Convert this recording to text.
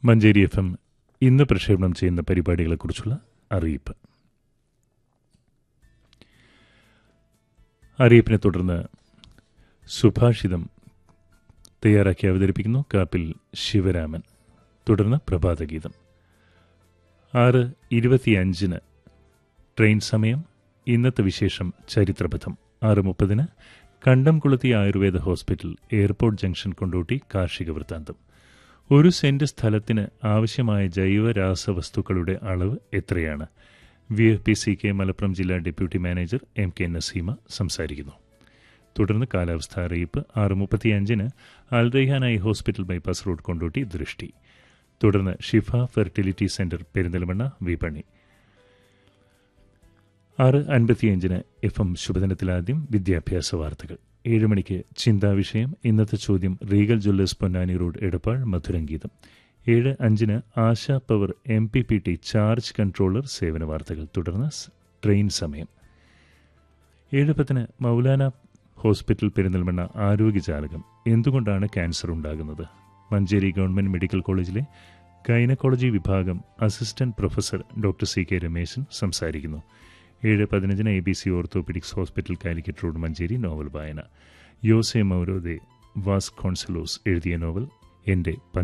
Manjeri FM ഇന്ന് പ്രക്ഷേപണം ചെയ്യുന്ന പരിപാടികളെക്കുറിച്ചുള്ള അറിയിപ്പ്. അറിയിപ്പിനെ തുടർന്ന് സുഭാഷിതം തയ്യാറാക്കി അവതരിപ്പിക്കുന്നു കാപ്പിൽ ശിവരാമൻ. തുടർന്ന് പ്രഭാതഗീതം. 6:25 ട്രെയിൻ സമയം. ഇന്നത്തെ വിശേഷം ചരിത്രപഥം. 6:30 കണ്ടംകുളത്തി Ayurveda hospital, airport junction, Kondotty കാർഷിക വൃത്താന്തം. 1 സെന്റ് സ്ഥലത്തിന് ആവശ്യമായ ജൈവ രാസവസ്തുക്കളുടെ അളവ് എത്രയാണ്? VFPCK മലപ്പുറം ജില്ലാ ഡെപ്യൂട്ടി മാനേജർ MK നസീമ സംസാരിക്കുന്നു. തുടർന്ന് കാലാവസ്ഥ അറിയിപ്പ്. 6:35 Alraihan eye hospital, bypass road, Kondotty ദൃഷ്ടി. തുടർന്ന് ഷിഫ ഫെർട്ടിലിറ്റി സെന്റർ, പെരിന്തൽമണ്ണ വിപണി. 6:55 FM ശുഭദിനത്തിലാദ്യം വിദ്യാഭ്യാസ വാർത്തകൾ. 7 മണിക്ക് ചിന്താവിഷയം. ഇന്നത്തെ ചോദ്യം Regal Jewellers Ponnani road Edappal മധുരംഗീതം. 7:05 ASHA power MPPT charge controller സേവന വാർത്തകൾ. തുടർന്ന് ട്രെയിൻ സമയം. 7:10 മൗലാന ഹോസ്പിറ്റൽ പെരിന്തൽമണ്ണ ആരോഗ്യജാലകം. എന്തുകൊണ്ടാണ് ക്യാൻസർ ഉണ്ടാകുന്നത്? മഞ്ചേരി ഗവൺമെന്റ് മെഡിക്കൽ കോളേജിലെ ഗൈനക്കോളജി വിഭാഗം assistant professor doctor CK Rameshan സംസാരിക്കുന്നു. 7:15 ABC orthopaedics hospital, Calicut road, Manjeri novel വായന. യോസെ മൗരോദെ വാസ്കോൺസലോസ് എഴുതിയ നോവൽ എൻ്റെ